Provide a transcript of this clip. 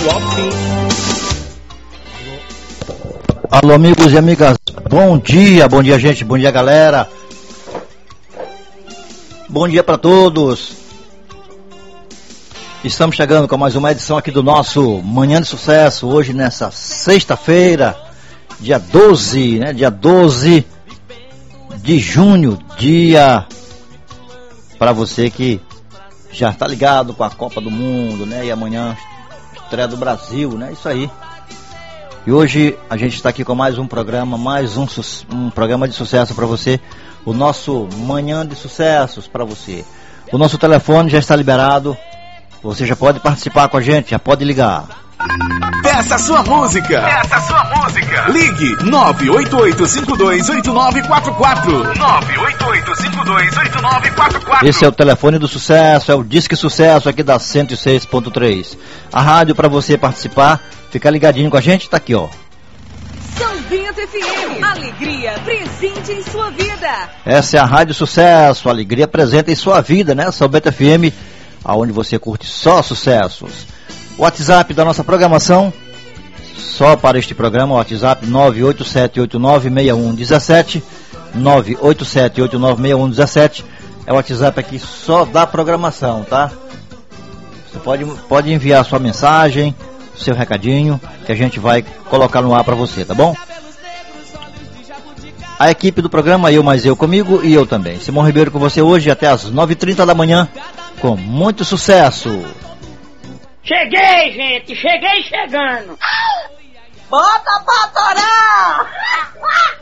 Alô, amigos e amigas, bom dia gente, bom dia galera, bom dia para todos. Estamos chegando com mais uma edição aqui do nosso Manhã de Sucesso, hoje nessa sexta-feira, dia 12, né, dia 12 de junho, dia para você que já está ligado com a Copa do Mundo, né, e amanhã estreia do Brasil, né, isso aí. E hoje a gente está aqui com mais um programa, um programa de sucesso para você, o nosso Manhã de Sucessos para você. O nosso telefone já está liberado, você já pode participar com a gente, já pode ligar. Peça sua música. Peça sua música. Ligue 988528944. 988528944. Esse é o telefone do sucesso, é o Disque Sucesso aqui da 106.3. A rádio para você participar, ficar ligadinho com a gente, tá aqui, ó. São Bento FM, alegria presente em sua vida. Essa é a Rádio Sucesso, alegria presente em sua vida, né? São Bento FM, aonde você curte só sucessos. O WhatsApp da nossa programação, só para este programa, o WhatsApp 987896117, 987896117, é o WhatsApp aqui só da programação, tá? Você pode enviar sua mensagem, seu recadinho, que a gente vai colocar no ar para você, tá bom? A equipe do programa, eu mais eu comigo e eu também. Simão Ribeiro com você hoje até as 9h30 da manhã, com muito sucesso. Cheguei, gente, cheguei chegando. Bota pra torar!